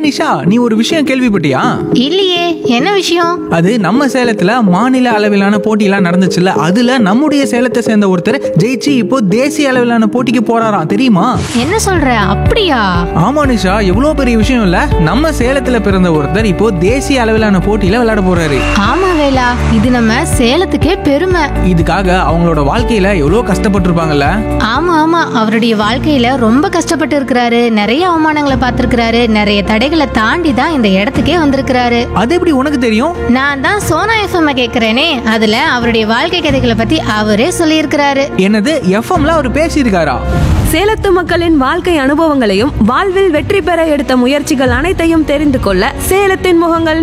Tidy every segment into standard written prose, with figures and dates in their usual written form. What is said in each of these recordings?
நிஷா, நீ ஒரு விஷயம் கேள்விப்பட்டியா? இல்லையே, என்ன விஷயம்? அது நம்ம சேலத்துல மாநில அளவிலான போட்டியெல்லாம் நடந்துச்சுல்ல, அதுல நம்முடைய சேலத்தை சேர்ந்த ஒருத்தர் ஜெயிச்சு இப்போ தேசிய அளவிலான போட்டிக்கு போறாராம், தெரியுமா? என்ன சொல்ற? அப்படியா? ஆமா நிஷா, எவ்வளவு பெரிய விஷயம் இல்ல? நம்ம சேலத்துல பிறந்த ஒருத்தர் இப்போ தேசிய அளவிலான போட்டியில விளையாட போறாரு. ஆமா வேலா, இது நம்ம சேலத்துக்கே பெருமை. இதுக்காக அவங்களோட வாழ்க்கையில எவ்வளவு கஷ்டப்பட்டிருப்பாங்கல்ல. ஆமா ஆமா, அவருடைய வாழ்க்கையில ரொம்ப கஷ்டப்பட்டு இருக்கிறாரு. நிறைய அவமானங்களை பார்த்திருக்கிறாரு. நிறைய தடைகளை தாண்டி தான் இந்த இடத்துக்கே வந்திருக்கிறாரு. அது எப்படி உனக்கு தெரியும்? நான் தான் சோனா எஃப்எம் கேக்குறேனே, அதுல அவருடைய வாழ்க்கை கதைகளை பத்தி அவரே சொல்லியிருக்கிறாரு. என்னது, எஃப்எம்ல அவர் பேசியிருக்காரா? சேலத்து மக்களின் வாழ்க்கை அனுபவங்களையும் வாழ்வில் வெற்றி பெற எடுத்த முயற்சிகள் அனைத்தையும் தெரிந்து கொள்ள சேலத்தின் முகங்கள்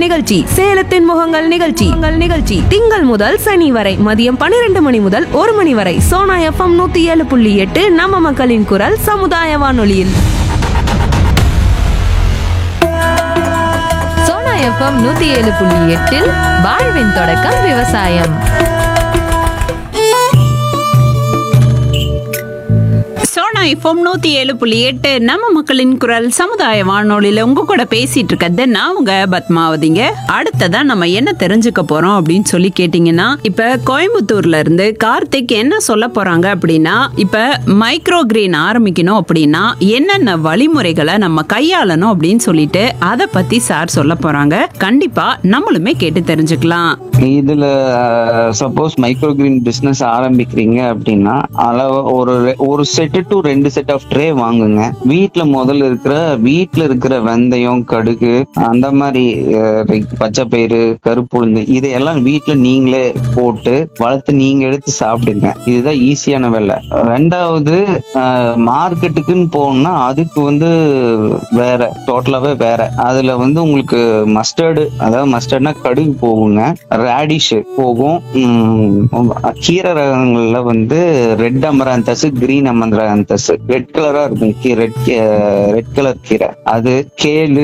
நிகழ்ச்சி திங்கள் முதல் சனி வரை மதியம் 12 மணி முதல் 1 மணி வரை சோனா எஃப்எம் 107.8 நம்ம மக்களின் குரல் சமுதாய வானொலியில். சோனா எஃப்எம் 107.8 வாழ்வின் தொடக்கம் விவசாயம். சோனா எஃப்எம் 107.8 நம்ம மக்களின் குரல் சமுதாய வானொலியில உங்க கூட பேசிட்டு இருக்கிறது நான் உங்க பத்மாவதிங்க. அடுத்ததா நம்ம என்ன தெரிஞ்சுக்க போறோம் அப்படின்னு சொல்லி கேட்டீங்கன்னா, இப்ப கோயம்புத்தூர்ல இருந்து கார்த்திக் என்ன சொல்ல போறாங்க அப்படின்னா, இப்ப மைக்ரோ கிரீன் ஆரம்பிக்கணும் அப்படின்னா என்னென்ன வழிமுறைகளை நம்ம கையாளணும் அப்படின்னு சொல்லிட்டு அதை பத்தி சார் சொல்ல போறாங்க. கண்டிப்பா நம்மளுமே கேட்டு தெரிஞ்சுக்கலாம். இதுல சப்போஸ் மைக்ரோ கிரீன் பிசினஸ் ஆரம்பிக்கிறீங்க அப்படின்னா அளவு ஒரு set to 2 set of tray வாங்குங்க. வீட்ல இருக்கிற வெந்தயம், கடுகு, அந்த மாதிரி பச்சை பயிறு, கருப்புளுந்து இதையெல்லாம் வீட்டுல நீங்களே போட்டு வளர்த்து நீங்க எடுத்து சாப்பிடுங்க. இதுதான் ஈஸியான வேலை. ரெண்டாவது, மார்க்கெட்டுக்குன்னு போகணும்னா அதுக்கு டோட்டலாவே வேற. அதுல உங்களுக்கு மஸ்டர்ட்னா கடுகு போகுங்க, ரேடிஷ் போகும். கீரை ரகங்கள்ல ரெட் அமராந்தஸ், கிரீன் அமராந்தஸ், ரெட் கலரா இருக்கும். ரெட் கலர் கீரை, அது கேளு,